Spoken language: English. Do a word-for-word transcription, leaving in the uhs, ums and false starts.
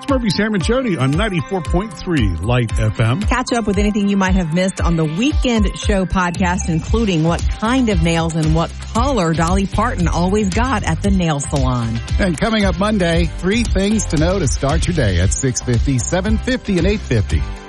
Murphy, Sam, and Jody on ninety-four point three Light F M. Catch up with anything you might have missed on the Weekend Show podcast, including what kind of nails and what color Dolly Parton always got at the nail salon. And coming up Monday, three things to know to start your day at six fifty, seven fifty, and eight fifty.